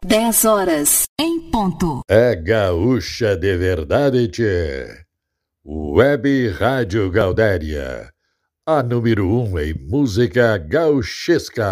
10 horas em ponto. É gaúcha de verdade, tchê. Web Rádio Gaudéria, a número 1 em música gauchesca.